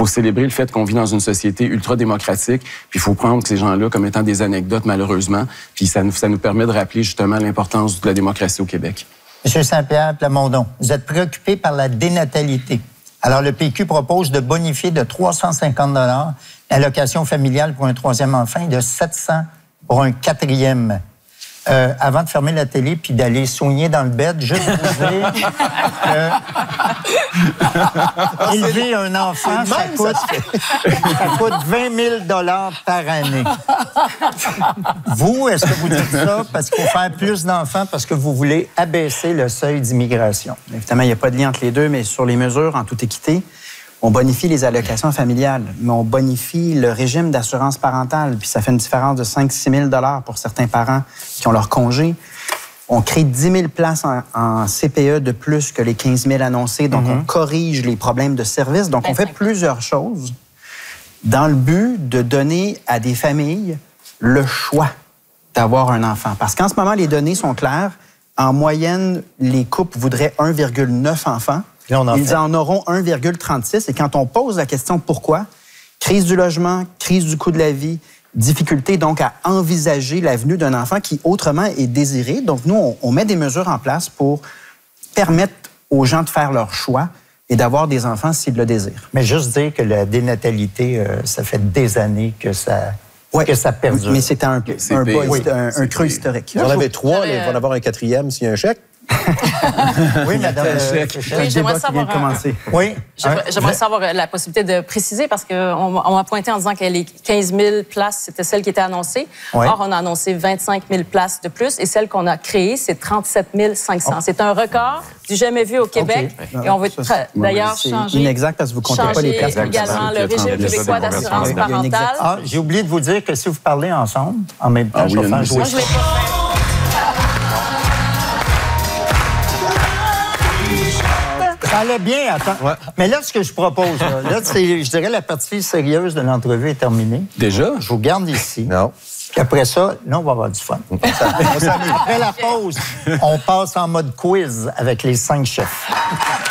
faut célébrer le fait qu'on vit dans une société ultra démocratique, puis il faut prendre ces gens-là comme étant des anecdotes, malheureusement, puis ça nous permet de rappeler justement l'importance de la démocratie au Québec. Monsieur Saint-Pierre Plamondon, vous êtes préoccupé par la dénatalité. Alors, le PQ propose de bonifier de 350 $ l'allocation familiale pour un troisième enfant et de 700 pour un quatrième. Avant de fermer la télé puis d'aller soigner dans le bed, juste vous dire que élever un enfant, ça coûte 20 000 $ par année. Vous, est-ce que vous dites ça parce qu'il faut faire plus d'enfants parce que vous voulez abaisser le seuil d'immigration? Évidemment, il n'y a pas de lien entre les deux, mais sur les mesures, en toute équité, on bonifie les allocations familiales, mais on bonifie le régime d'assurance parentale, puis ça fait une différence de 5 000 à 6 000 $ pour certains parents qui ont leur congé. On crée 10 000 places en CPE de plus que les 15 000 annoncés, donc on corrige les problèmes de service. Donc, on fait plusieurs choses dans le but de donner à des familles le choix d'avoir un enfant. Parce qu'en ce moment, les données sont claires. En moyenne, les couples voudraient 1,9 enfants. Ils en auront 1,36. Et quand on pose la question pourquoi, crise du logement, crise du coût de la vie, difficulté donc à envisager la venue d'un enfant qui autrement est désiré. Donc nous, on met des mesures en place pour permettre aux gens de faire leur choix et d'avoir des enfants s'ils le désirent. Mais juste dire que la dénatalité, ça fait des années que ça... Oui, que ça perdure. Mais c'est un creux historique. Vous en avez 3, il va en avoir un 4e s'il y a un chèque. Oui, madame. Oui, j'aimerais savoir. Oui. J'aimerais savoir la possibilité de préciser parce qu'on m'a pointé en disant que les 15 000 places, c'était celle qui était annoncée. Oui. Or, on a annoncé 25 000 places de plus et celle qu'on a créée, c'est 37 500. C'est un record du jamais vu au Québec. Et on veut d'ailleurs changer. Inexact parce que vous comptez pas les places. Également le régime québécois d'assurance parentale. Ah, j'ai oublié de vous dire que si vous parlez ensemble, en même temps, je vais faire jouer ça. Ça allait bien, attends. Ouais. Mais là, ce que je propose, là je dirais la partie sérieuse de l'entrevue est terminée. Déjà? Je vous garde ici. Non. Puis après ça, là, on va avoir du fun. Après la pause, on passe en mode quiz avec les 5 chefs.